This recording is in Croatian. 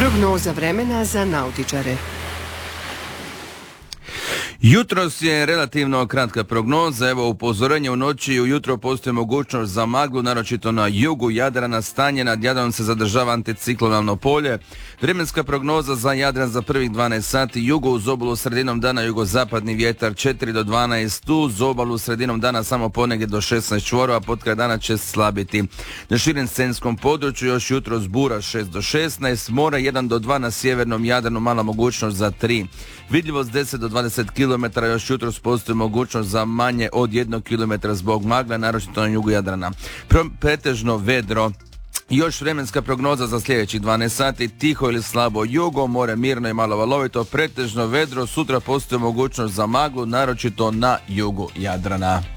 Prognoza vremena za nautičare. Jutros je relativno kratka prognoza, evo upozorenje u noći i ujutro postoji mogućnost za maglu, naročito na jugu Jadrana, stanje nad Jadranom se zadržava anticiklonalno polje. Vremenska prognoza za Jadran za prvih 12 sati, jugo uz obalu sredinom dana jugozapadni vjetar 4 do 12, uz obalu sredinom dana samo ponegdje do 16 čvorova, potkraj dana će slabiti. Na širem scenskom području još jutros bura 6 do 16, mora 1 do 2 na sjevernom Jadranu, mala mogućnost za 3. Vidljivost 10 do 20 km, još jutros postoji mogućnost za manje od 1 km zbog magle, naročito na jugu Jadrana. Pretežno vedro. Još vremenska prognoza za sljedećih 12 sati, tiho ili slabo jugo, more mirno i malo valovito, pretežno vedro, sutra postoji mogućnost za maglu, naročito na jugu Jadrana.